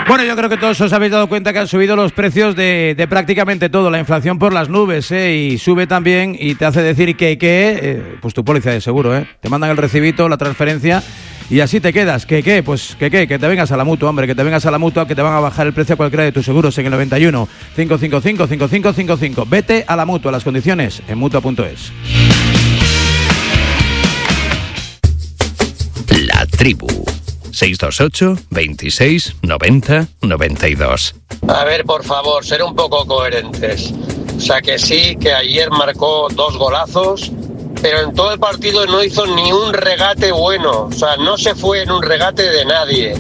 Bueno, yo creo que todos os habéis dado cuenta que han subido los precios de prácticamente todo, la inflación por las nubes, y sube también y te hace decir pues tu póliza de seguro, te mandan el recibito, la transferencia y así te quedas, que te vengas a la Mutua, hombre, que te vengas a la Mutua, que te van a bajar el precio a cualquiera de tus seguros en el 91 555 5555. Vete a la Mutua, las condiciones en Mutua.es. La Tribu 628 26 90 92. A ver, por favor, ser un poco coherentes. O sea, que sí, que ayer marcó 2 golazos, pero en todo el partido no hizo ni un regate bueno. O sea, no se fue en un regate de nadie.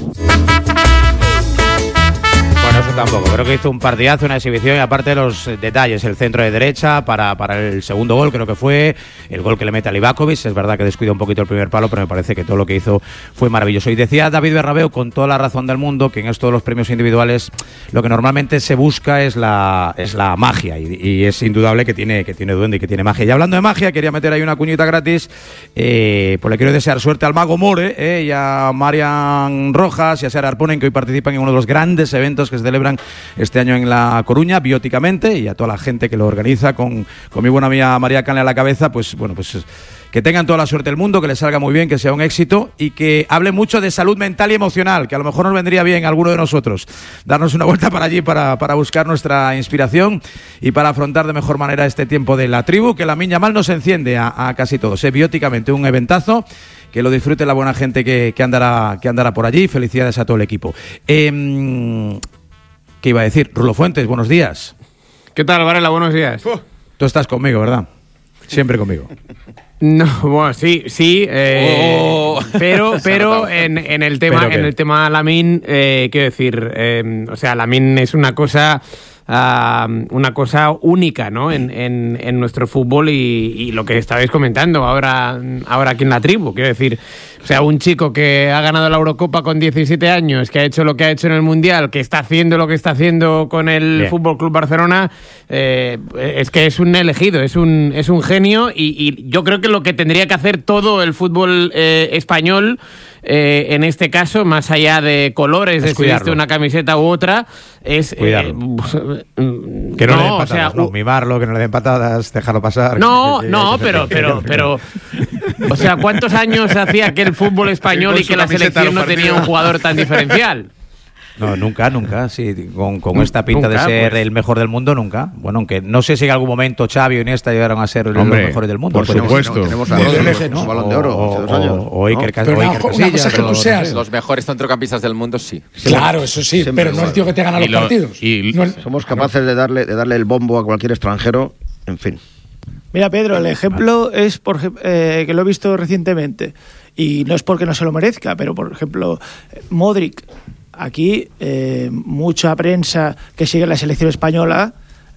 Bueno, eso tampoco. Creo que hizo un partidazo, una exhibición, y aparte de los detalles, el centro de derecha para el segundo gol, creo que fue el gol que le mete a Livakovic. Es verdad que descuida un poquito el primer palo, pero me parece que todo lo que hizo fue maravilloso. Y decía David Bernabéu, con toda la razón del mundo, que en esto de los premios individuales lo que normalmente se busca es la magia, y es indudable que tiene duende y que tiene magia. Y hablando de magia, quería meter ahí una cuñita gratis, pues le quiero desear suerte al Mago More, y a Marian Rojas y a Sara Arponen, que hoy participan en uno de los grandes eventos que se celebran este año en La Coruña, Bióticamente, y a toda la gente que lo organiza, con mi buena amiga María Canle a la cabeza, pues que tengan toda la suerte del mundo, que les salga muy bien, que sea un éxito, y que hable mucho de salud mental y emocional, que a lo mejor nos vendría bien a alguno de nosotros darnos una vuelta para allí para buscar nuestra inspiración y para afrontar de mejor manera este tiempo de La Tribu, que la miña mal nos enciende a casi todos. Bióticamente, un eventazo, que lo disfrute la buena gente que andará por allí. Felicidades a todo el equipo. ¿Qué iba a decir? Rulo Fuentes, buenos días. ¿Qué tal, Varela? Buenos días. Tú estás conmigo, ¿verdad? Siempre conmigo. No, bueno, sí, pero en el tema Lamine, quiero decir, o sea, Lamine es una cosa única, ¿no? En nuestro fútbol, y lo que estabais comentando ahora aquí en La Tribu, quiero decir, o sea, un chico que ha ganado la Eurocopa con 17 años, que ha hecho lo que ha hecho en el Mundial, que está haciendo lo que está haciendo con el Fútbol Club Barcelona, es que es un elegido, es un genio, y yo creo que lo que tendría que hacer todo el fútbol español, en este caso, más allá de colores, de si viste una camiseta u otra, es que no le den patadas, mimarlo, que no le den patadas, dejarlo pasar. Pero o sea, ¿cuántos años hacía que el fútbol español y que la selección no tenía un jugador tan diferencial? No, nunca, sí, con esta pinta de ser el mejor del mundo, nunca. Bueno, aunque no sé si en algún momento Xavi o Iniesta llegaron a ser los mejores del mundo. Por supuesto. Tenemos a Balón de Oro hace 2 años. O Iker Casillas. Los mejores centrocampistas del mundo, sí. Claro, eso sí, pero no el tío que te gana los partidos. Somos capaces de darle el bombo a cualquier extranjero, en fin. Mira, Pedro, el ejemplo es que lo he visto recientemente, y no es porque no se lo merezca, pero por ejemplo, Modric. Aquí, mucha prensa que sigue la selección española,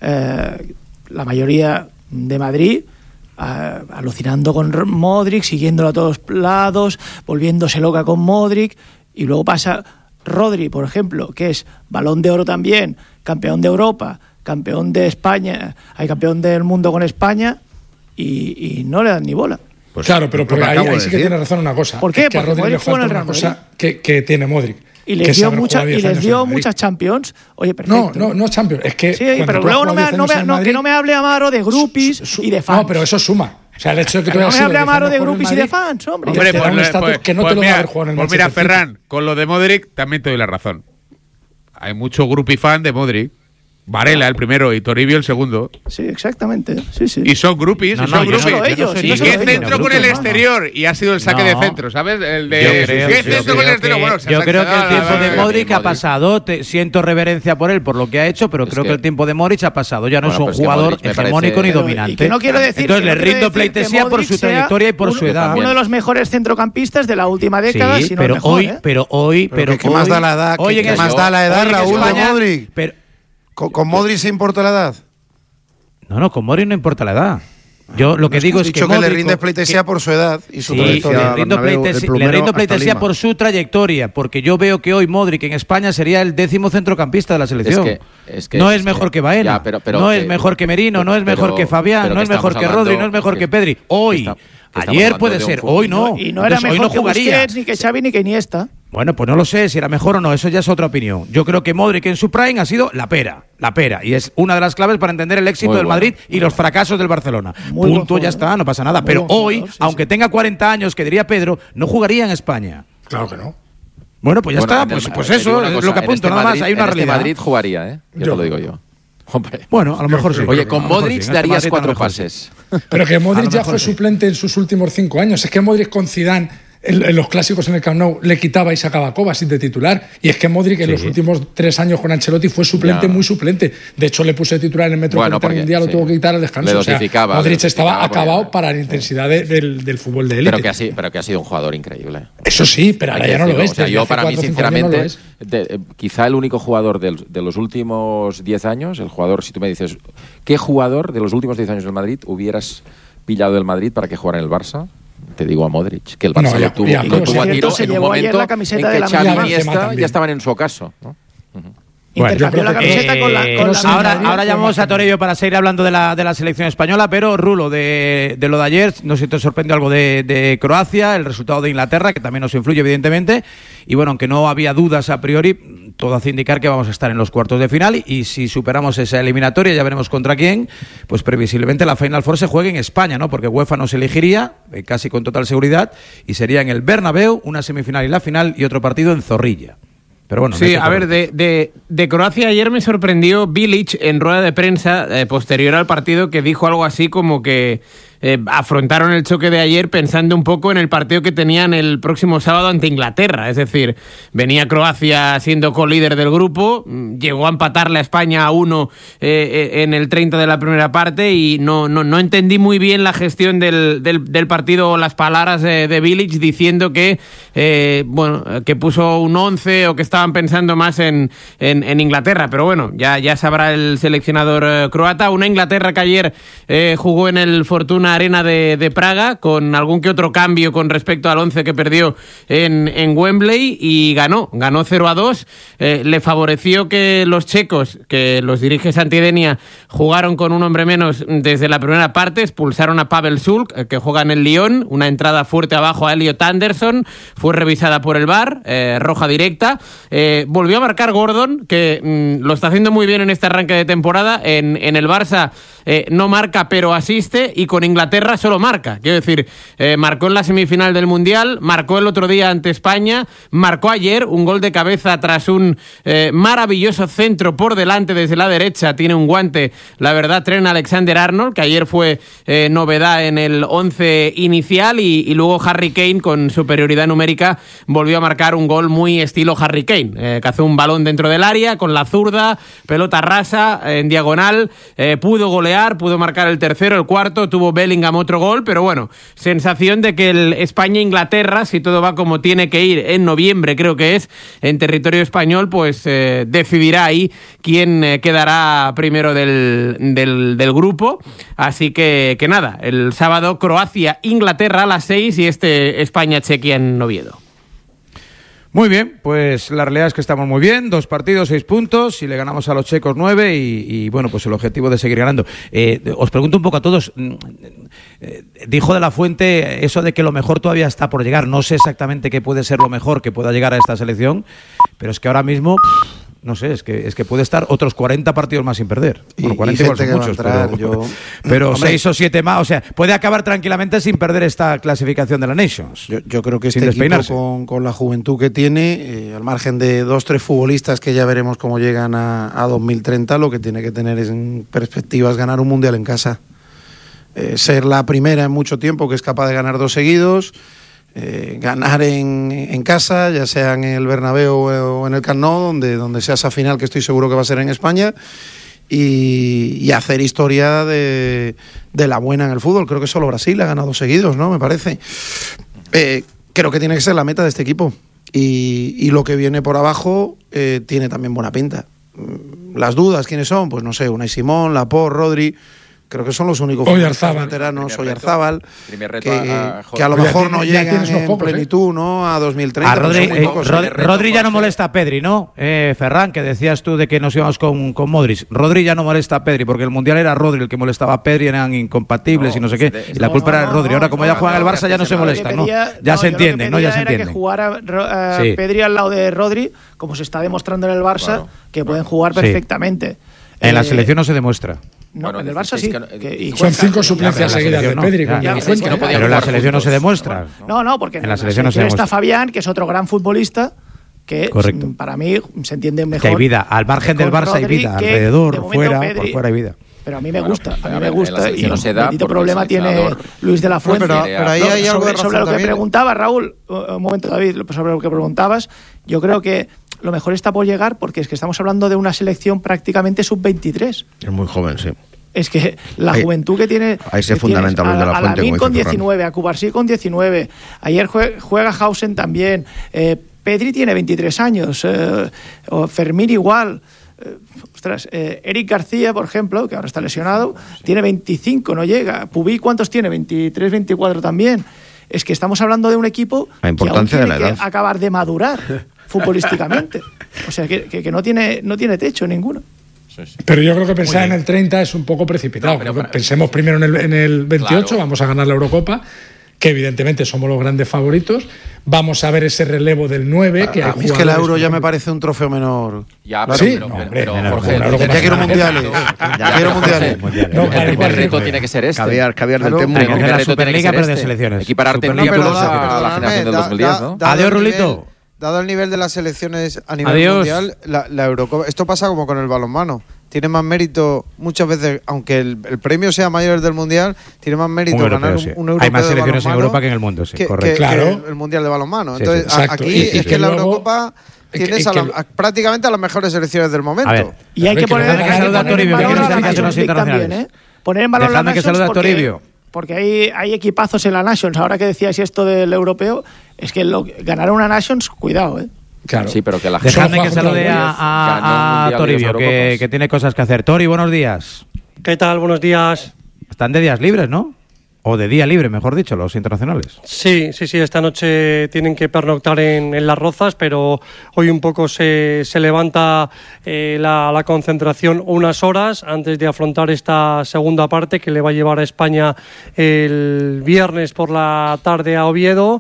la mayoría de Madrid, alucinando con Modric, siguiéndolo a todos lados, volviéndose loca con Modric, y luego pasa Rodri, por ejemplo, que es Balón de Oro también, campeón de Europa, campeón de España, hay campeón del mundo con España, y no le dan ni bola. Pues claro, pero ahí sí que tiene razón una cosa. ¿Por qué? Que a Rodri le falta una cosa que tiene Modric. Y les dio muchas Champions. Oye, perfecto. No Champions. Es que sí, pero luego que no me hable Amaro de groupies y de fans. No, pero eso suma. O sea, el hecho de que tú no me hable Amaro de groupies y de fans, hombre. Que no te lo va a haber jugado en el Manchester Pues mira, Ferran, con lo de Modric también te doy la razón. Hay mucho groupie fan de Modric. Varela el primero y Toribio el segundo. Sí, exactamente. Sí. Y son groupies. ¿Y qué centro con el exterior? Y ha sido el saque de centro, ¿sabes? ¿Qué centro con el exterior? Bueno, yo creo que el tiempo de Modric ha pasado. Siento reverencia por él, por lo que ha hecho, pero creo que el tiempo de Modric ha pasado. Ya no es un jugador hegemónico ni dominante. No quiero decir. Entonces le rindo pleitesía por su trayectoria y por su edad. Uno de los mejores centrocampistas de la última década, si no el mejor. Pero hoy. ¿Qué más da la edad? ¿Qué más da la edad, Raúl, de Modric? ¿Con Modric se importa la edad? No, con Modric no importa la edad. Yo lo que digo es que Modric, le rindes pleitesía por su edad y su trayectoria. Le rindo pleitesía por su trayectoria, porque yo veo que hoy Modric en España sería el 10º centrocampista de la selección. No es mejor que Baena, no es mejor que Merino, no es mejor que Fabián, no es mejor que Rodri, no es mejor que Pedri. Hoy, ayer puede ser, hoy no. Y no era mejor que Busquets, ni que Xavi, ni que Iniesta. Bueno, pues no lo sé si era mejor o no, eso ya es otra opinión. Yo creo que Modric en su prime ha sido la pera, y es una de las claves para entender el éxito del Madrid y los fracasos del Barcelona. Punto, ya está, no pasa nada. Pero hoy, aunque tenga 40 años, que diría Pedro, no jugaría en España. Claro que no. Bueno, pues ya está, pues eso es lo que apunto, nada más, hay una realidad. Madrid jugaría, yo te lo digo yo. Hombre. Bueno, a lo mejor sí. Oye, con Modric darías 4 pases. Pero que Modric ya fue suplente en sus últimos 5 años. Es que Modric con Zidane en los clásicos en el Camp Nou le quitaba y sacaba Kovacic de titular. Y es que Modric en los últimos 3 años con Ancelotti fue suplente, muy suplente. De hecho, le puse titular en el Metropolitano Mundial, lo tuvo que quitar al descanso. Modric estaba acabado para la intensidad del fútbol de élite. Pero que ha sido un jugador increíble. Eso sí, pero ahora ya no lo ves. O sea, yo para mí, sinceramente, quizá el único jugador de los últimos 10 años, el jugador, si tú me dices, ¿qué jugador de los últimos 10 años del Madrid hubieras pillado del Madrid para que jugara en el Barça? Te digo a Modric, que el Barça lo tuvo a tiro en un momento en que Xavi y Iniesta ya estaban en su ocaso, ¿no? Intercambió la camiseta con la ahora llamamos a Torello para seguir hablando de la selección española, pero Rulo, de lo de ayer, no sé si te sorprendió algo de Croacia, el resultado de Inglaterra, que también nos influye evidentemente, y bueno, aunque no había dudas a priori, todo hace indicar que vamos a estar en los cuartos de final, y si superamos esa eliminatoria, ya veremos contra quién, pues previsiblemente la Final Four se juegue en España, ¿no? Porque UEFA nos elegiría, casi con total seguridad, y sería en el Bernabéu, una semifinal y la final, y otro partido en Zorrilla. Pero bueno, sí, a ver, de Croacia ayer me sorprendió Bilic en rueda de prensa posterior al partido, que dijo algo así como que afrontaron el choque de ayer pensando un poco en el partido que tenían el próximo sábado ante Inglaterra. Es decir, venía Croacia siendo co-líder del grupo, llegó a empatarle a España a 1 en el 30 de la primera parte, y no entendí muy bien la gestión del partido o las palabras de Bilic diciendo que que puso un 11 o que estaban pensando más en Inglaterra. Pero bueno, ya sabrá el seleccionador croata. Una Inglaterra que ayer jugó en el Fortuna Arena de Praga, con algún que otro cambio con respecto al 11 que perdió en Wembley, y ganó 0-2. Le favoreció que los checos, que los dirige Santidenia, jugaron con un hombre menos desde la primera parte, expulsaron a Pavel Šulc, que juega en el Lyon, una entrada fuerte abajo a Elliot Anderson, fue revisada por el VAR, roja directa. Volvió a marcar Gordon, que lo está haciendo muy bien en este arranque de temporada. En el Barça no marca, pero asiste, y con Inglaterra solo marca. Quiero decir, marcó en la semifinal del Mundial, marcó el otro día ante España, marcó ayer un gol de cabeza tras un maravilloso centro por delante desde la derecha. Tiene un guante, la verdad, Trent Alexander-Arnold, que ayer fue novedad en el 11 inicial, y luego Harry Kane, con superioridad numérica, volvió a marcar un gol muy estilo Harry Kane. Cazó un balón dentro del área con la zurda, pelota rasa en diagonal, pudo golear, pudo marcar el tercero, el cuarto, tuvo Bellingham otro gol, pero bueno, sensación de que el España-Inglaterra, si todo va como tiene que ir en noviembre, creo que es, en territorio español, pues decidirá ahí quién quedará primero del grupo. Así que nada, el sábado Croacia-Inglaterra a las 6 y España-Chequia en Oviedo. Muy bien, pues la realidad es que estamos muy bien, 2 partidos, 6 puntos, y le ganamos a los checos 9, y bueno, pues el objetivo de seguir ganando. Os pregunto un poco a todos, dijo De la Fuente eso de que lo mejor todavía está por llegar. No sé exactamente qué puede ser lo mejor que pueda llegar a esta selección, pero es que ahora mismo... No sé, es que puede estar otros 40 partidos más sin perder. Bueno, 40 igual son muchos, pero 6 o 7 más. O sea, puede acabar tranquilamente sin perder esta clasificación de la Nations. Yo creo que este equipo, con la juventud que tiene, al margen de 2-3 futbolistas que ya veremos cómo llegan a 2030, lo que tiene que tener es en perspectivas ganar un Mundial en casa. Ser la primera en mucho tiempo que es capaz de ganar 2 seguidos. Ganar en casa, ya sea en el Bernabéu o en el Camp Nou, donde sea esa final, que estoy seguro que va a ser en España, y hacer historia de la buena en el fútbol. Creo que solo Brasil ha ganado 2 seguidos, ¿no? Me parece. Creo que tiene que ser la meta de este equipo, y lo que viene por abajo tiene también buena pinta. Las dudas, ¿quiénes son? Pues no sé, Unai Simón, Laporte, Rodri. creo que son los únicos veteranos, Oyarzábal, que a lo mejor no llegan en plenitud, ¿no? A 2030. Rodri ya no molesta a Pedri, ¿no? Ferran, que decías tú de que nos íbamos con Modric. Rodri ya no molesta a Pedri, porque el Mundial era Rodri el que molestaba a Pedri, eran incompatibles y no sé qué. Y la culpa era de Rodri. Ahora, como ya juega en el Barça, ya no se molesta, ¿no? Ya se entiende, ¿no? Ya se entiende. Que jugara Pedri al lado de Rodri, como se está demostrando en el Barça, que pueden jugar perfectamente. En la selección no se demuestra. No, en el Barça sí. Son 5 suplencias seguidas de Pedri. Pero en la selección no se demuestra. No, porque en la selección está Fabián, que es otro gran futbolista, que para mí se entiende mejor. Que hay vida, al margen del Barça hay vida, alrededor, fuera, por fuera hay vida. Pero a mí me gusta, y el bendito problema tiene Luis de la Fuente. Pero ahí hay algo sobre lo que preguntaba Raúl, un momento, David, sobre lo que preguntabas, yo creo que lo mejor está por llegar, porque es que estamos hablando de una selección prácticamente sub-23. Es muy joven, sí. Es que la juventud que tiene... Ahí se fundamenta Luis de la Fuente. A Lamin con 19, a Cubarsí con 19, ayer juega Hausen también, Pedri tiene 23 años, o Fermín igual... Eric García, por ejemplo, que ahora está lesionado, tiene 25, no llega. Pubí, ¿cuántos tiene? 23, 24 también. Es que estamos hablando de un equipo que aún tiene que acabar de madurar futbolísticamente. O sea, que no tiene techo ninguno. Pero yo creo que pensar en el 30 es un poco precipitado. Pensemos primero en el 28, vamos a ganar la Eurocopa, que evidentemente somos los grandes favoritos. Vamos a ver ese relevo del 9. Que hay es que la Euro ya me parece un trofeo menor. Ya, pero Jorge, ya quiero mundiales. El primer reto tiene que ser este. Caviar del tema. El primer reto tiene que ser este. Selecciones. Equipararte a la generación del 2010, ¿no? Adiós, Rulito. Dado el nivel de las selecciones a nivel mundial, la Eurocopa, esto pasa como con el balonmano. Tiene más mérito muchas veces, aunque el premio sea mayor del mundial, tiene más mérito ganar un europeo. Hay más selecciones en Europa que en el mundo, sí, correcto. Que el mundial de balonmano. Entonces, aquí es que la Eurocopa tienes prácticamente a las mejores selecciones del momento. Ver, y hay que poner en valor a la Nations League también, Poner en valor la Nations porque hay equipazos en la Nations. Ahora que decíais esto del europeo, es que ganar una Nations, cuidado, Claro. Sí, pero que la gente... Dejadme que salude a Toribio, que tiene cosas que hacer. Tori, buenos días. ¿Qué tal? Buenos días. Están de días libres, ¿no? O de día libre, mejor dicho, los internacionales. Sí, esta noche tienen que pernoctar en Las Rozas, pero hoy un poco se levanta la concentración unas horas antes de afrontar esta segunda parte que le va a llevar a España el viernes por la tarde a Oviedo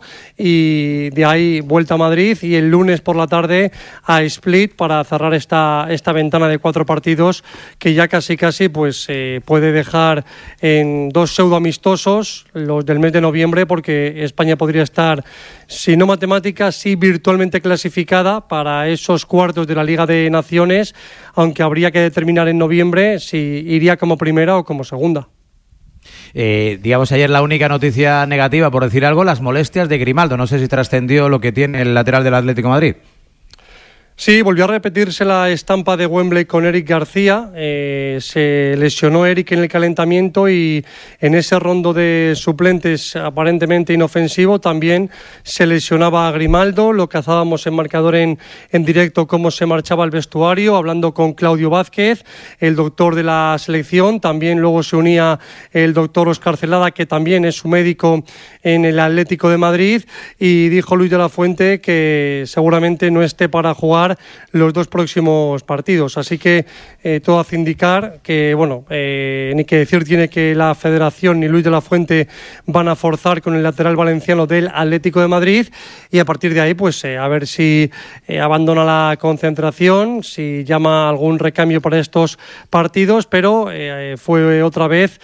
y de ahí vuelta a Madrid y el lunes por la tarde a Split para cerrar esta ventana de 4 partidos que ya casi pues puede dejar en 2 pseudo amistosos los del mes de noviembre, porque España podría estar, si no matemáticas, sí virtualmente clasificada para esos cuartos de la Liga de Naciones, aunque habría que determinar en noviembre si iría como primera o como segunda. Digamos, ayer la única noticia negativa, por decir algo, las molestias de Grimaldo. No sé si trascendió lo que tiene el lateral del Atlético de Madrid. Sí, volvió a repetirse la estampa de Wembley con Eric García. Se lesionó Eric en el calentamiento y en ese rondo de suplentes aparentemente inofensivo también se lesionaba a Grimaldo. Lo cazábamos en marcador en directo cómo se marchaba el vestuario, hablando con Claudio Vázquez, el doctor de la selección. También luego se unía el doctor Óscar Celada, que también es su médico en el Atlético de Madrid, y dijo Luis de la Fuente que seguramente no esté para jugar los 2 próximos partidos. Así que todo hace indicar que, ni que decir tiene que la Federación ni Luis de la Fuente van a forzar con el lateral valenciano del Atlético de Madrid, y a partir de ahí pues a ver si abandona la concentración, si llama algún recambio para estos partidos, pero fue otra vez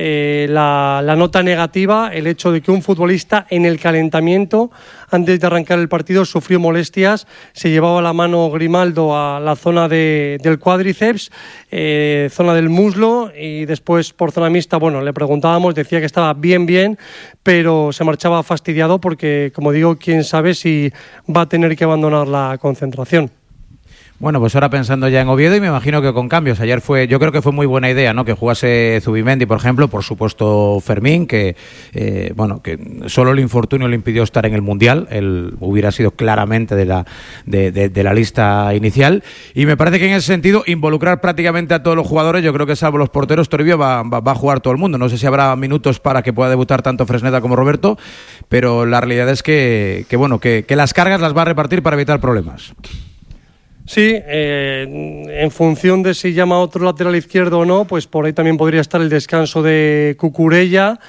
la nota negativa el hecho de que un futbolista en el calentamiento, antes de arrancar el partido, sufrió molestias, se llevaba la mano Grimaldo a la zona del cuádriceps, zona del muslo, y después por zona mixta, le preguntábamos, decía que estaba bien, pero se marchaba fastidiado porque, como digo, quién sabe si va a tener que abandonar la concentración. Bueno, pues ahora pensando ya en Oviedo, y me imagino que con cambios. Ayer yo creo que fue muy buena idea, ¿no? Que jugase Zubimendi, por ejemplo, por supuesto Fermín, que que solo el infortunio le impidió estar en el Mundial. Él hubiera sido claramente de la lista inicial. Y me parece que en ese sentido, involucrar prácticamente a todos los jugadores, yo creo que salvo los porteros, Toribio va a jugar todo el mundo. No sé si habrá minutos para que pueda debutar tanto Fresneda como Roberto, pero la realidad es que las cargas las va a repartir para evitar problemas. Sí, en función de si llama otro lateral izquierdo o no, pues por ahí también podría estar el descanso de Cucurella.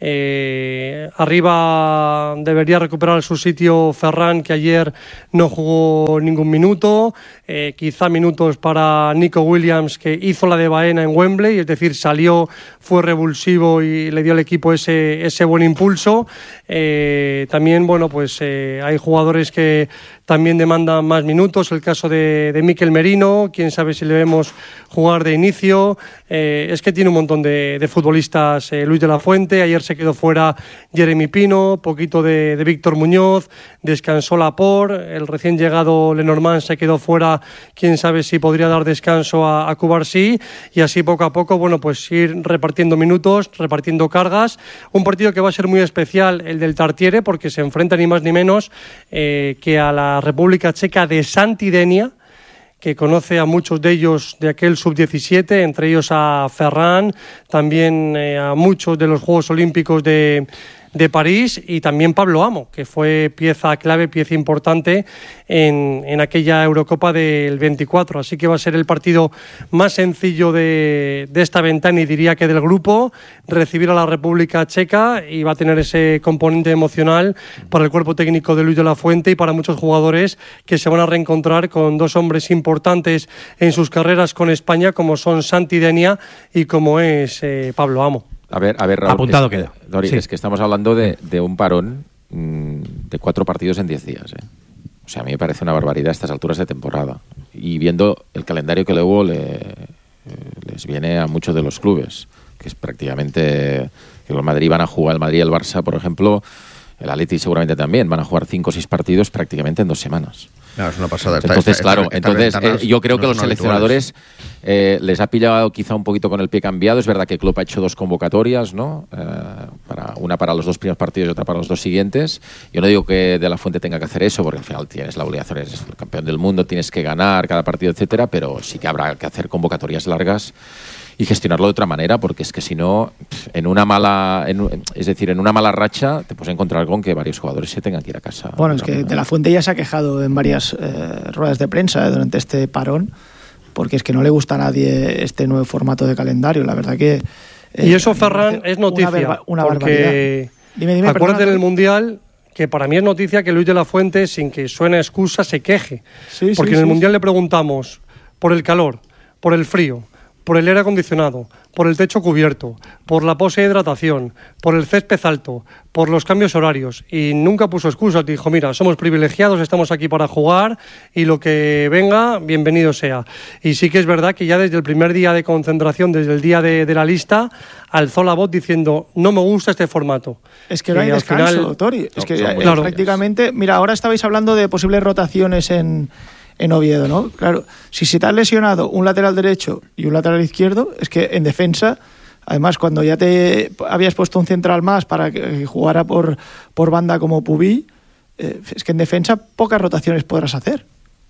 Arriba debería recuperar su sitio Ferran, que ayer no jugó ningún minuto. Quizá minutos para Nico Williams, que hizo la de Baena en Wembley, es decir, salió, fue revulsivo y le dio al equipo ese buen impulso. También, hay jugadores que también demandan más minutos. El caso de Mikel Merino, quién sabe si le vemos jugar de inicio. Es que tiene un montón de futbolistas. Luis de la Fuente, ayer se quedó fuera Jeremy Pino, poquito de Víctor Muñoz, descansó Laporte, el recién llegado Lenormand se quedó fuera, quién sabe si podría dar descanso a Cubarsí, y así poco a poco, ir repartiendo minutos, repartiendo cargas. Un partido que va a ser muy especial, el del Tartiere, porque se enfrenta ni más ni menos que a la República Checa de Santidenia, que conoce a muchos de ellos de aquel sub-17, entre ellos a Ferran, también a muchos de los Juegos Olímpicos de París, y también Pablo Amo, que fue pieza clave, pieza importante en aquella Eurocopa del 24. Así que va a ser el partido más sencillo de esta ventana, y diría que del grupo, recibir a la República Checa, y va a tener ese componente emocional para el cuerpo técnico de Luis de la Fuente y para muchos jugadores que se van a reencontrar con dos hombres importantes en sus carreras con España, como son Santi Denia y como es Pablo Amo. A ver, Raúl, apuntado queda. Dori, sí. Es que estamos hablando de un parón de 4 partidos en 10 días. O sea, a mí me parece una barbaridad a estas alturas de temporada. Y viendo el calendario que luego les viene a muchos de los clubes, que es prácticamente que el Madrid van a jugar, el Madrid y el Barça, por ejemplo, el Atleti seguramente también, van a jugar 5 o 6 partidos prácticamente en 2 semanas. No, es una pasada. Yo creo que los seleccionadores les ha pillado quizá un poquito con el pie cambiado. Es verdad que Klopp ha hecho 2 convocatorias, ¿no? Una para los 2 primeros partidos y otra para los 2 siguientes. Yo no digo que De la Fuente tenga que hacer eso, porque al final tienes la obligación, eres el campeón del mundo, tienes que ganar cada partido, etcétera, pero sí que habrá que hacer convocatorias largas y gestionarlo de otra manera, porque es que si no, en una mala racha te puedes encontrar con que varios jugadores se tengan que ir a casa. Bueno, es que De la Fuente ya se ha quejado en varias ruedas de prensa durante este parón, porque es que no le gusta a nadie este nuevo formato de calendario. La verdad que... y eso, Ferran, es noticia. Una porque dime, acuérdate en el Mundial, que para mí es noticia que Luis de la Fuente, sin que suene excusa, se queje. Porque en el Mundial le preguntamos por el calor, por el frío, por el aire acondicionado, por el techo cubierto, por la pose de hidratación, por el césped alto, por los cambios horarios, y nunca puso excusas. Dijo, mira, somos privilegiados, estamos aquí para jugar y lo que venga, bienvenido sea. Y sí que es verdad que ya desde el primer día de concentración, desde el día de la lista, alzó la voz diciendo, no me gusta este formato. Es que no hay descanso, Tori. Es que prácticamente, mira, ahora estabais hablando de posibles rotaciones en Oviedo, ¿no? Claro, si se te ha lesionado un lateral derecho y un lateral izquierdo, es que en defensa, además, cuando ya te habías puesto un central más para que jugara por banda como Pubí, es que en defensa pocas rotaciones podrás hacer.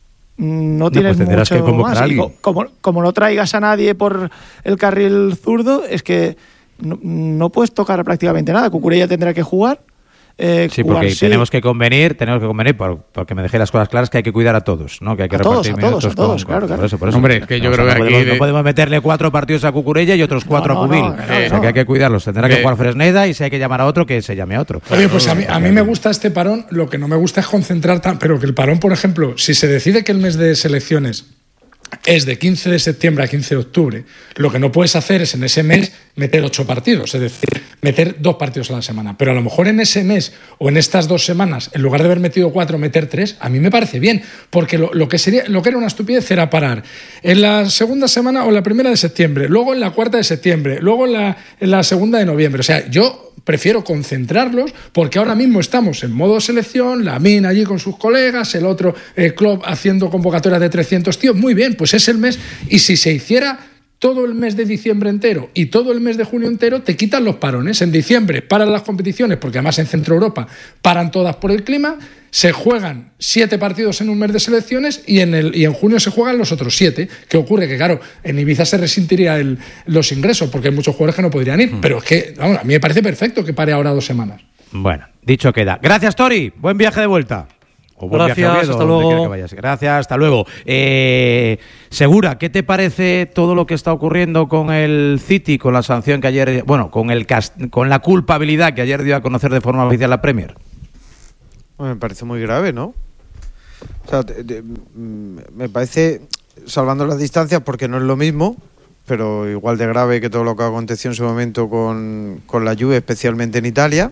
No tienes mucho que más. Como no traigas a nadie por el carril zurdo, es que no puedes tocar prácticamente nada. Cucurella tendrá que jugar. Sí, porque tenemos que convenir, porque me dejé las cosas claras, que hay que cuidar a todos, ¿no? Que hay que repartir minutos a todos, claro. Por eso. Hombre, es que yo creo que aquí no podemos meterle 4 partidos a Cucurella y otros 4 a Pubil. O sea, que hay que cuidarlos. Tendrá que jugar Fresneda, y si hay que llamar a otro, que se llame a otro. Oye, pues a mí me gusta este parón. Lo que no me gusta es concentrar pero que el parón, por ejemplo, si se decide que el mes de selecciones es de 15 de septiembre a 15 de octubre, lo que no puedes hacer es en ese mes meter 8 partidos, es decir, meter 2 partidos a la semana. Pero a lo mejor en ese mes o en estas 2 semanas, en lugar de haber metido 4, meter 3, a mí me parece bien, porque lo que era una estupidez era parar en la segunda semana o en la primera de septiembre, luego en la cuarta de septiembre, luego en la segunda de noviembre. O sea, yo prefiero concentrarlos, porque ahora mismo estamos en modo selección, Lamine allí con sus colegas, el otro Klopp haciendo convocatorias de 300 tíos. Muy bien, pues es el mes, y si se hiciera todo el mes de diciembre entero y todo el mes de junio entero, te quitan los parones. En diciembre paran las competiciones, porque además en Centro Europa paran todas por el clima, se juegan 7 partidos en un mes de selecciones y en junio se juegan los otros 7. ¿Qué ocurre? Que claro, en Ibiza se resentiría los ingresos, porque hay muchos jugadores que no podrían ir. Pero es que, vamos, a mí me parece perfecto que pare ahora 2 semanas. Bueno, dicho queda. Gracias, Tori. Buen viaje de vuelta. Gracias, hasta luego. Gracias, hasta luego. Segura, ¿qué te parece todo lo que está ocurriendo con el City, con la sanción que ayer, bueno, con la culpabilidad que ayer dio a conocer de forma oficial la Premier? Me parece muy grave, ¿no? O sea, me parece, salvando las distancias, porque no es lo mismo, pero igual de grave que todo lo que aconteció en su momento con la Juve, especialmente en Italia.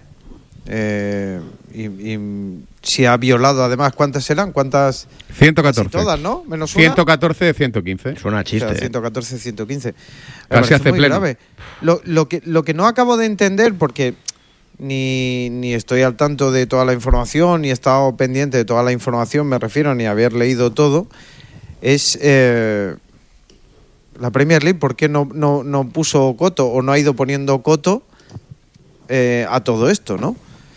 Y si ha violado, además, ¿cuántas eran? ¿Cuántas? 114. Todas, ¿no? Menos una. 114 de 115. Suena chiste. O sea, 114 de 115. Casi hace muy pleno. Grave. Lo que no acabo de entender, porque ni estoy al tanto de toda la información, ni he estado pendiente de toda la información, me refiero, ni haber leído todo, es la Premier League, ¿por qué no puso coto o no ha ido poniendo coto a todo esto, ¿no?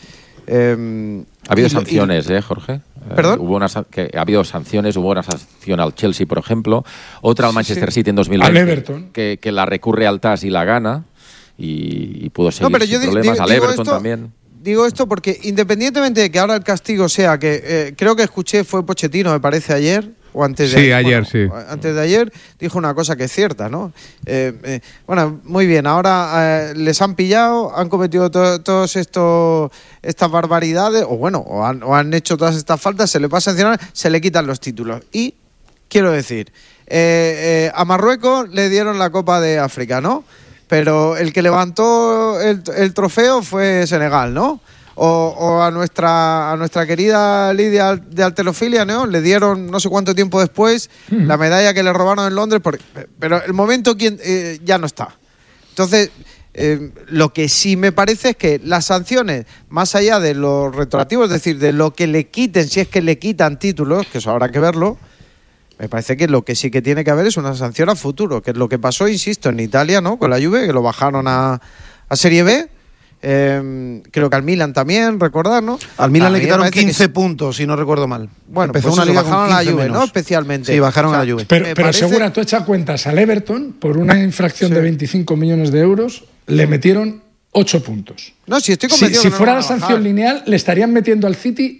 Ha habido sanciones, Jorge. ¿Perdón? Ha habido sanciones, hubo una sanción al Chelsea, por ejemplo, otra al Manchester City en 2020, al Everton, que la recurre al TAS y la gana, y pudo seguir sin problemas. Al Everton también. Digo esto porque, independientemente de que ahora el castigo sea que creo que escuché, fue Pochettino, me parece, ayer o antes de ayer. Antes de ayer dijo una cosa que es cierta, ¿no? Bueno, muy bien, ahora les han pillado, han cometido todos estas barbaridades, o han hecho todas estas faltas, se le va a sancionar, se le quitan los títulos. Y quiero decir, a Marruecos le dieron la Copa de África, ¿no? Pero el que levantó el trofeo fue Senegal, ¿no? O a nuestra querida Lidia de halterofilia, ¿no? Le dieron no sé cuánto tiempo después la medalla que le robaron en Londres, pero el momento ya no está. Entonces, lo que sí me parece es que las sanciones, más allá de lo retroactivo, es decir, de lo que le quiten, si es que le quitan títulos, que eso habrá que verlo, me parece que lo que sí que tiene que haber es una sanción a futuro, que es lo que pasó, insisto, en Italia, ¿no? Con la Juve, que lo bajaron a Serie B. Creo que al Milan también, recordar, ¿no? Al Milan le quitaron 15 puntos, si no recuerdo mal. Bueno, empezó pues una liga bajaron con a la Juve, menos. ¿no? Especialmente. Sí, bajaron a la Juve. Pero Segura, tú echas cuentas al Everton, por una infracción de 25 millones de euros, le metieron 8 puntos. No, si estoy convencido si que no fuera lo la van a sanción bajar. lineal, le estarían metiendo al City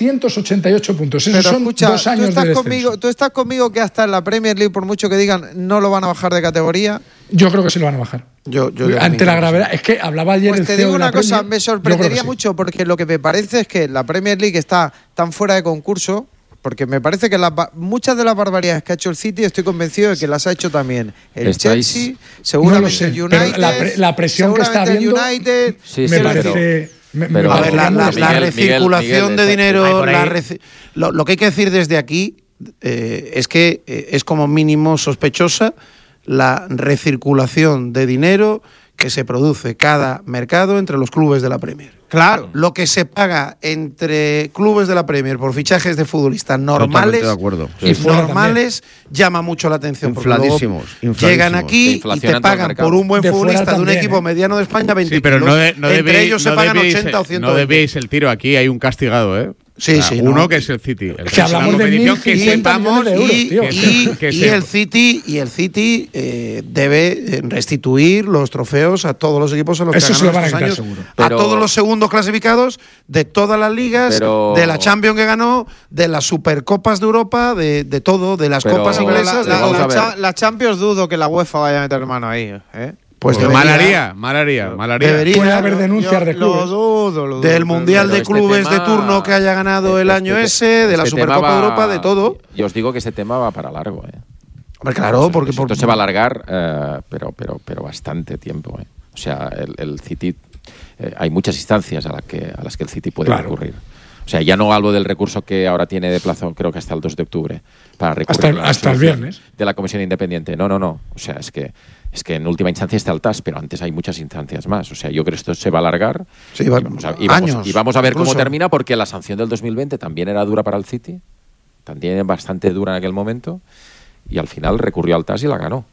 288 puntos. Esos son escucha, 2 años de descenso. ¿Tú estás conmigo que hasta en la Premier League, por mucho que digan, no lo van a bajar de categoría? Yo creo que sí lo van a bajar. Yo ante la gravedad. Es que hablaba ayer pues el te CEO digo de la una cosa, Premier, me sorprendería sí. mucho, porque lo que me parece es que la Premier League está tan fuera de concurso, porque me parece que muchas de las barbaridades que ha hecho el City, estoy convencido de que las ha hecho también el Chelsea, seguramente el United, la presión que está habiendo me parece... A ver, la recirculación de dinero, lo que hay que decir desde aquí es que es como mínimo sospechosa la recirculación de dinero que se produce cada mercado entre los clubes de la Premier. Claro. Lo que se paga entre clubes de la Premier por fichajes de futbolistas normales, de acuerdo. y normales llama mucho la atención. Infladísimos. Llegan aquí y te pagan por un buen futbolista de un equipo mediano de España 20 pero kilos. Entre ellos se pagan 80 o 100. No debéis el tiro aquí, hay un castigado, ¿eh? Sí, sí. Uno que es el City. Que hablamos de 1.050 millones de euros, y el City debe restituir los trofeos a todos los equipos en los eso que se lo van a estos quitar, años, seguro. a todos los segundos clasificados de todas las ligas, de la Champions que ganó, de las Supercopas de Europa, de todo, de las copas inglesas. La Champions dudo que la UEFA vaya a meter mano ahí, ¿eh? Pues mal haría. Puede haber denuncias de clubes. Lo dudo. Del Mundial de Clubes de turno que haya ganado el año ese, de la Supercopa de Europa, de todo. Y os digo que este tema va para largo, Hombre, claro, porque esto se va a alargar, pero bastante tiempo, O sea, el City, hay muchas instancias a las que el City puede recurrir. O sea, ya no hablo del recurso que ahora tiene de plazo, creo que hasta el 2 de octubre, para recurrir hasta el viernes de la Comisión Independiente. No. O sea, es que en última instancia está el TAS, pero antes hay muchas instancias más. O sea, yo creo que esto se va a alargar. Sí, y vamos a ver cómo termina, porque la sanción del 2020 también era dura para el City, también bastante dura en aquel momento, y al final recurrió al TAS y la ganó.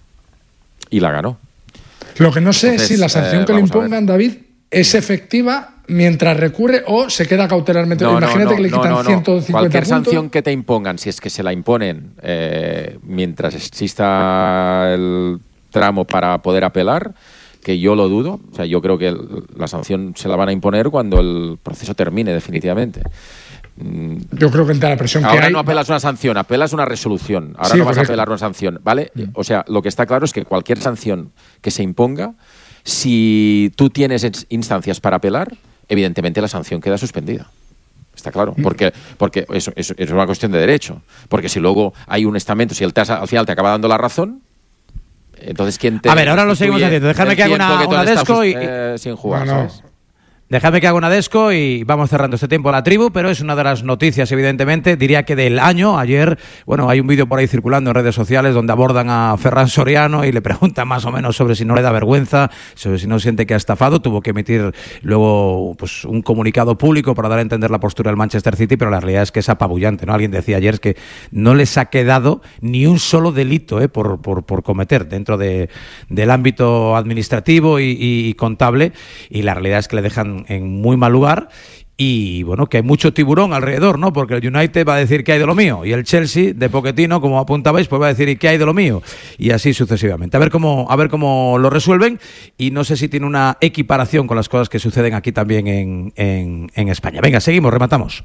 Lo que no sé es si la sanción que le impongan, David, es efectiva mientras recurre o se queda cautelarmente. Imagínate que le quitan 150 Cualquier puntos. sanción que te impongan, si es que se la imponen mientras exista el tramo para poder apelar, que yo lo dudo. O sea, yo creo que la sanción se la van a imponer cuando el proceso termine definitivamente. Yo creo que entre la presión que hay... Ahora no apelas una sanción, apelas una resolución. Ahora no vas a apelar una sanción, ¿vale? O sea, lo que está claro es que cualquier sanción que se imponga, si tú tienes instancias para apelar, evidentemente la sanción queda suspendida. Está claro, porque eso es una cuestión de derecho. Porque si luego hay un estamento, si el TAS al final te acaba dando la razón, entonces ¿quién te... A ver, ahora lo seguimos haciendo. Déjame que haga una desco y... sin jugar, ¿sabes? Déjame que haga una desco y vamos cerrando este tiempo a la tribu, pero es una de las noticias, evidentemente, diría que del año. Ayer, hay un vídeo por ahí circulando en redes sociales donde abordan a Ferran Soriano y le preguntan más o menos sobre si no le da vergüenza, sobre si no siente que ha estafado. Tuvo que emitir luego un comunicado público para dar a entender la postura del Manchester City, pero la realidad es que es apabullante, ¿no? Alguien decía ayer que no les ha quedado ni un solo delito por cometer dentro del ámbito administrativo y contable, y la realidad es que le dejan en muy mal lugar, y que hay mucho tiburón alrededor, ¿no? Porque el United va a decir que hay de lo mío, y el Chelsea de Pochettino, como apuntabais, pues va a decir ¿y qué hay de lo mío? Y así sucesivamente. A ver cómo lo resuelven, y no sé si tiene una equiparación con las cosas que suceden aquí también en España. Venga, seguimos, rematamos.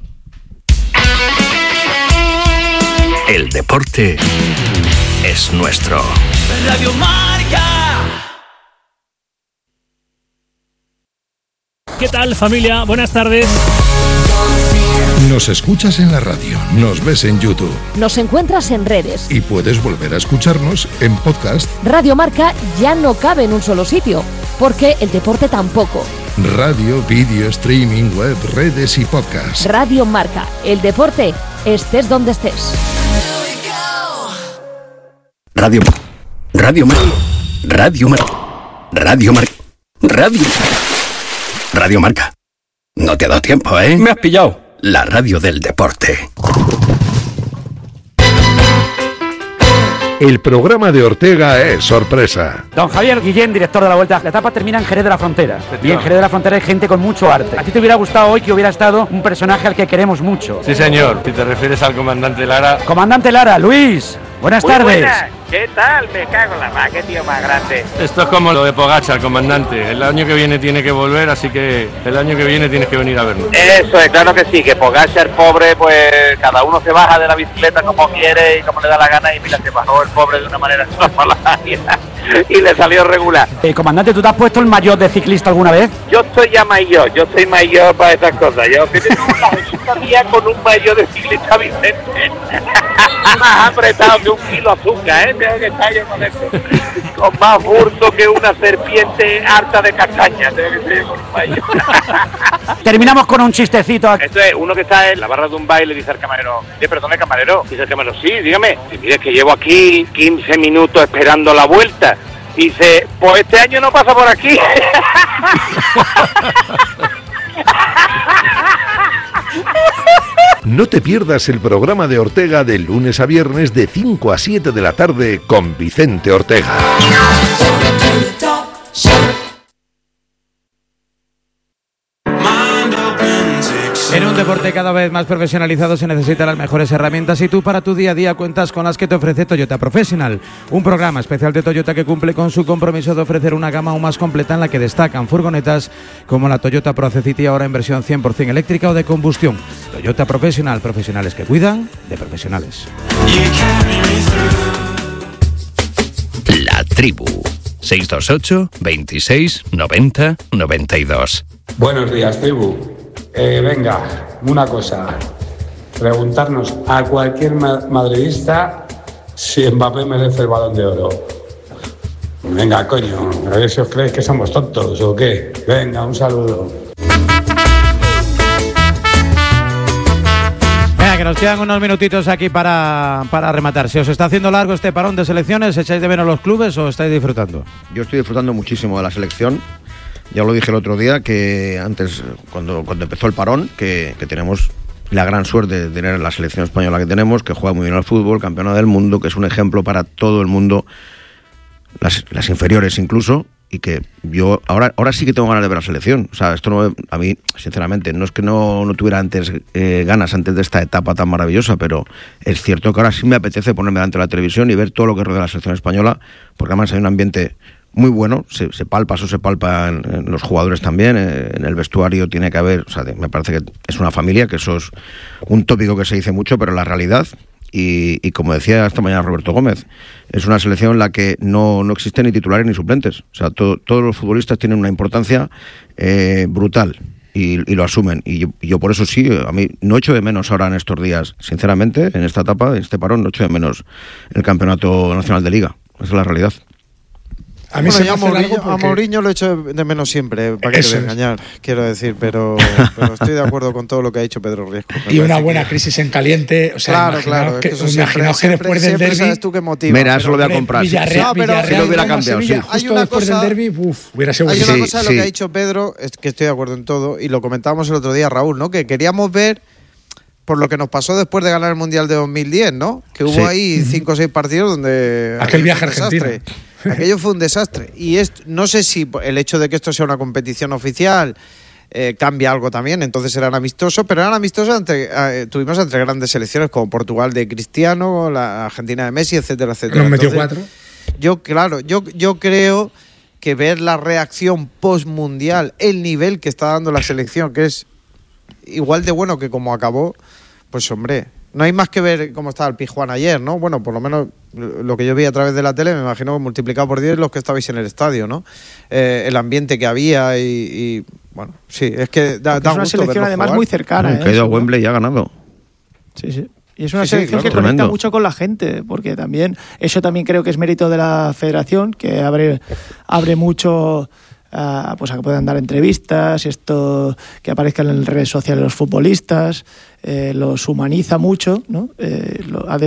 El deporte es nuestro. Radio Marca. ¿Qué tal, familia? Buenas tardes. Nos escuchas en la radio, nos ves en YouTube. Nos encuentras en redes. Y puedes volver a escucharnos en podcast. Radio Marca ya no cabe en un solo sitio, porque el deporte tampoco. Radio, vídeo, streaming, web, redes y podcast. Radio Marca, el deporte, estés donde estés. Radio Marca. No te ha dado tiempo, ¿eh? Me has pillado. La radio del deporte. El programa de Ortega es sorpresa. Don Javier Guillén, director de La Vuelta. La etapa termina en Jerez de la Frontera. Y en Jerez de la Frontera hay gente con mucho arte. ¿A ti te hubiera gustado hoy que hubiera estado un personaje al que queremos mucho? Sí, señor. Si te refieres al comandante Lara. Comandante Lara, Luis. Buenas tardes. Buenas. ¿Qué tal? Me cago en la mar, qué tío más grande. Esto es como lo de Pogačar, comandante. El año que viene tiene que volver, así que el año que viene tienes que venir a vernos. Eso es, claro que sí, que Pogačar, pobre, pues cada uno se baja de la bicicleta como quiere y como le da la gana, y mira, se bajó el pobre de una manera extraordinaria y le salió regular. Comandante, ¿tú te has puesto el maillot de ciclista alguna vez? Yo soy ya mayor, yo soy mayor para esas cosas. Yo que tengo una Jesús día con un maillot de ciclista Vicente. Más apretado que un kilo de azúcar, tengo que estar yo con esto. Con más burso que una serpiente harta de castaña, tengo que estar yo con un maillot. Terminamos con un chistecito. Esto es uno que está en la barra de un baile y dice al camarero, perdone camarero, dice el camarero, sí, dígame, y mire que llevo aquí 15 minutos esperando la vuelta. Dice, pues este año no pasa por aquí. No te pierdas el programa de Ortega de lunes a viernes de 5 a 7 de la tarde con Vicente Ortega. En un deporte cada vez más profesionalizado se necesitan las mejores herramientas, y tú para tu día a día cuentas con las que te ofrece Toyota Professional, un programa especial de Toyota que cumple con su compromiso de ofrecer una gama aún más completa en la que destacan furgonetas como la Toyota Proce City, ahora en versión 100% eléctrica o de combustión. Toyota Professional, profesionales que cuidan de profesionales. La tribu, 628 26 90 92. Buenos días, tribu. Venga, una cosa, preguntarnos a cualquier madridista si Mbappé merece el Balón de Oro. Venga, coño, a ver si os creéis que somos tontos o qué. Venga, un saludo. nos quedan unos minutitos aquí para rematar. ¿Se os está haciendo largo este parón de selecciones? ¿Echáis de menos los clubes o estáis disfrutando? Yo estoy disfrutando muchísimo de la selección. Ya lo dije el otro día, que antes, cuando empezó el parón, que tenemos la gran suerte de tener la selección española que tenemos, que juega muy bien al fútbol, campeona del mundo, que es un ejemplo para todo el mundo, las inferiores incluso, y que yo ahora sí que tengo ganas de ver la selección. O sea, esto no, a mí, sinceramente, no es que no tuviera antes ganas antes de esta etapa tan maravillosa, pero es cierto que ahora sí me apetece ponerme delante de la televisión y ver todo lo que rodea la selección española, porque además hay un ambiente muy bueno, se palpa en los jugadores también, en el vestuario tiene que haber, o sea, me parece que es una familia, que eso es un tópico que se dice mucho, pero la realidad. Y como decía esta mañana Roberto Gómez, es una selección en la que no existen ni titulares ni suplentes. O sea, todos los futbolistas tienen una importancia brutal y lo asumen. Y yo por eso sí, a mí no echo de menos ahora en estos días, sinceramente, en esta etapa, en este parón, no echo de menos el Campeonato Nacional de Liga. Esa es la realidad. A mí a Mourinho lo echo de menos siempre, para que te voy a engañar, quiero decir, pero estoy de acuerdo con todo lo que ha dicho Pedro Riesco. Y una buena crisis en caliente, o sea, claro, imaginaos que después del derbi, sabes tú que motiva. Mira, eso lo voy a comprar. Villarreal, si lo hubiera cambiado, sí. Justo después del derbi, hubiera sido Hay una cosa de lo que ha dicho Pedro, es que estoy de acuerdo en todo, y lo comentábamos el otro día, Raúl, ¿no? Que queríamos ver por lo que nos pasó después de ganar el Mundial de 2010, ¿no? Que hubo ahí 5 o 6 partidos donde... Aquel viaje a Argentina. Aquello fue un desastre. Y no sé si el hecho de que esto sea una competición oficial cambia algo también. Entonces eran amistosos, pero eran amistosos tuvimos entre grandes selecciones como Portugal de Cristiano, la Argentina de Messi, etcétera, etcétera. Nos metió 4. Yo creo que ver la reacción post-mundial, el nivel que está dando la selección, que es igual de bueno que como acabó, pues hombre... No hay más que ver cómo estaba el Pizjuán ayer, ¿no? Bueno, por lo menos lo que yo vi a través de la tele, me imagino que multiplicado por 10 los que estabais en el estadio, ¿no? El ambiente que había y bueno, sí, es que da gusto. Es una selección además muy cercana. Ha ido a Wembley y ha ganado. Sí. Y es una selección que conecta mucho con la gente, porque también eso también creo que es mérito de la federación, que abre mucho... pues a que puedan dar entrevistas, esto que aparezcan en redes sociales los futbolistas, los humaniza mucho, ¿no? Ha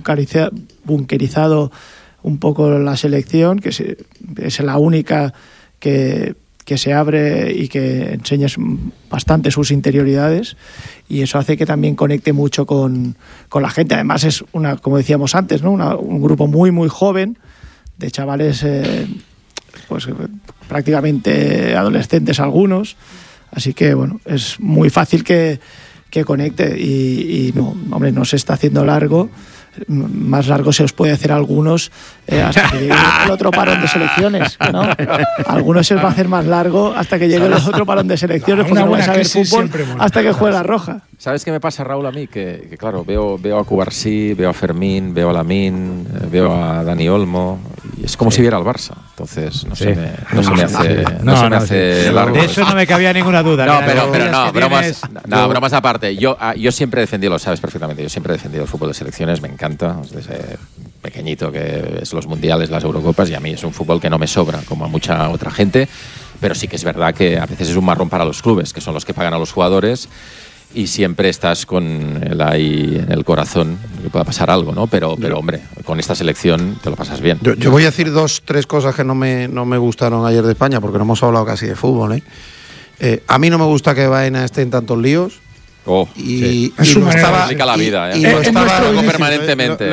desbunkerizado un poco la selección, que es la única que se abre y que enseña bastante sus interioridades, y eso hace que también conecte mucho con la gente. Además es como decíamos antes, ¿no? Un grupo muy muy joven de chavales pues prácticamente adolescentes algunos, así que bueno, es muy fácil que conecte y no, hombre, no se está haciendo largo. Más largo se os puede hacer a algunos hasta que llegue el otro parón de selecciones, ¿no? A algunos se os va a hacer más largo hasta que llegue el otro parón de selecciones, porque no vais a ver fútbol hasta que juegue la Roja. ¿Sabes qué me pasa, Raúl, a mí? Que claro, veo a Cubarsí, veo a Fermín, veo a Lamín, veo a Dani Olmo, y es como si viera al Barça. Entonces no se me hace largo. De eso no me cabía ninguna duda. No, pero bromas aparte. Yo siempre he defendido, lo sabes perfectamente, yo siempre he defendido el fútbol de selecciones, me encanta, desde pequeñito, que es los mundiales, las Eurocopas, y a mí es un fútbol que no me sobra, como a mucha otra gente, pero sí que es verdad que a veces es un marrón para los clubes, que son los que pagan a los jugadores, y siempre estás con el ahí en el corazón que pueda pasar algo, ¿no? Pero hombre, con esta selección te lo pasas bien. Yo voy a decir 2-3 cosas que no me gustaron ayer de España, porque no hemos hablado casi de fútbol, a mí no me gusta que Baena esté en tantos líos. Y lo estaba la vida, y lo estaba permanentemente.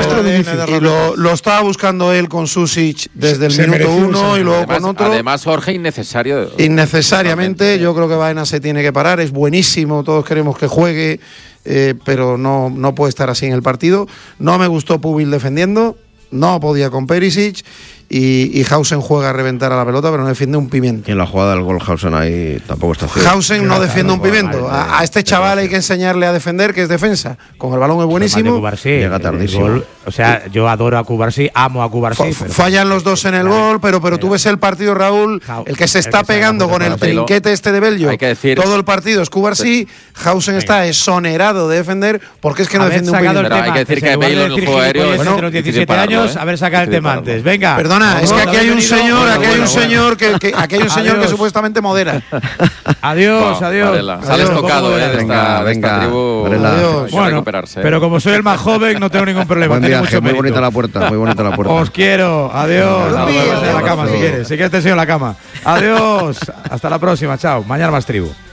Lo estaba buscando él con Susic desde el minuto 1 y luego con otro. Además, Jorge, innecesariamente. Yo creo que Baena se tiene que parar. Es buenísimo, todos queremos que juegue, pero no puede estar así en el partido. No me gustó Pubil defendiendo, no podía con Perisic. Y Hausen juega a reventar a la pelota, pero no defiende un pimiento. Y en la jugada del gol Hausen ahí tampoco está haciendo. Hausen no defiende un pimiento. A este chaval hay que enseñarle a defender, que es defensa. Con el balón es buenísimo. Llega tardísimo. O sea, yo adoro a Cubarsí, amo a Cubarsí. Fallan los dos en el gol, pero tú ves el partido, Raúl, el que se está pegando con el trinquete este de Bello. Todo el partido es Cubarsí. Hausen está exonerado de defender porque es que no defiende un pimiento. Hay que decir que Bale en el juego aéreo los 17 años, haber sacado el tema antes. Venga. Perdona, Perdona, es que aquí hay un señor, que supuestamente modera. Adiós, adiós. Varela, sales tocado, de esta tribu. Adiós. Bueno, recuperarse. Pero como soy el más joven, no tengo ningún problema. Buen viaje, muy bonita la puerta, muy bonita la puerta. Os quiero, adiós. En la cama si quieres te enseño la cama. Adiós, hasta la próxima, chao. Mañana más tribu.